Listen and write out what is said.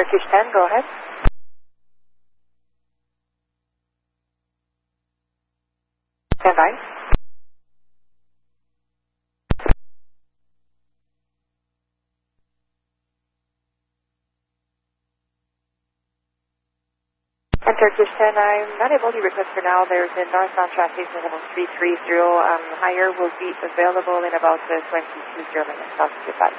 Turkish 10, go ahead. Stand by. And Turkish 10, I'm not able to request for now. There's a northbound traffic level 330. Higher will be available in about 22 minutes. I'll see you back.